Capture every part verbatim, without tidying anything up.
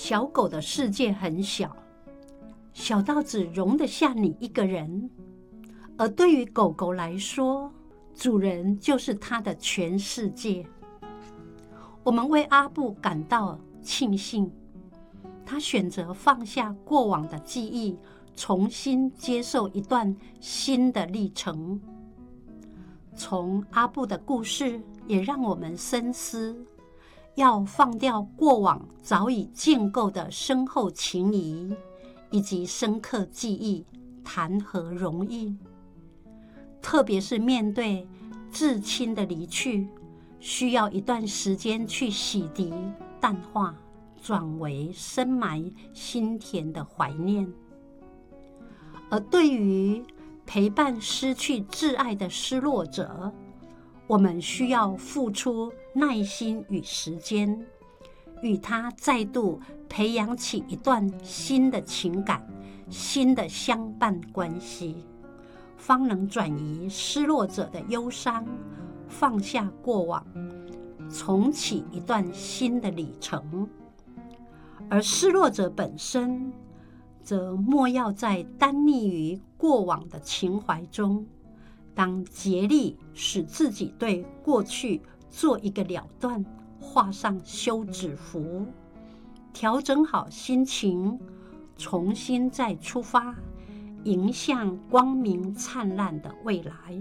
小狗的世界很小，小到只容得下你一个人，而对于狗狗来说，主人就是它的全世界。我们为阿布感到庆幸，他选择放下过往的记忆，重新接受一段新的历程。从阿布的故事也让我们深思，要放掉过往早已建构的深厚情谊以及深刻记忆，谈何容易？特别是面对至亲的离去，需要一段时间去洗涤、淡化，转为深埋心田的怀念。而对于陪伴失去挚爱的失落者，我们需要付出耐心与时间，与他再度培养起一段新的情感、新的相伴关系，方能转移失落者的忧伤，放下过往，重启一段新的里程。而失落者本身则莫要在耽溺于过往的情怀中，当竭力使自己对过去做一个了断，画上休止符，调整好心情，重新再出发，迎向光明灿烂的未来。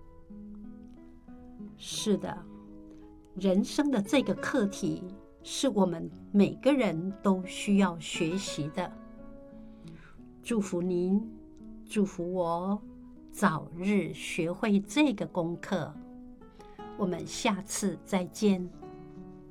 是的，人生的这个课题是我们每个人都需要学习的。祝福您，祝福我，早日学会这个功课。我们下次再见。